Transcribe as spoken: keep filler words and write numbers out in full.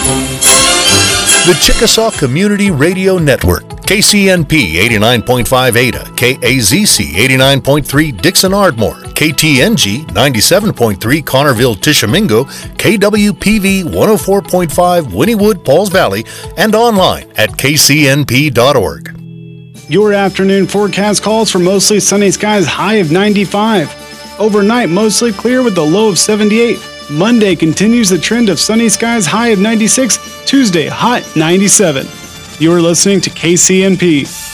The Chickasaw Community Radio Network, K C N P eighty-nine point five Ada, K A Z C eighty-nine point three Dixon Ardmore, K T N G ninety-seven point three Connorville Tishomingo, K W P V one oh four point five Wynnewood Pauls Valley, and online at k c n p dot org. Your afternoon forecast calls for mostly sunny skies, high of ninety-five. Overnight, mostly clear with a low of seventy-eight. Monday continues the trend of sunny skies, high of ninety-six. Tuesday, hot ninety-seven. You are listening to K C N P.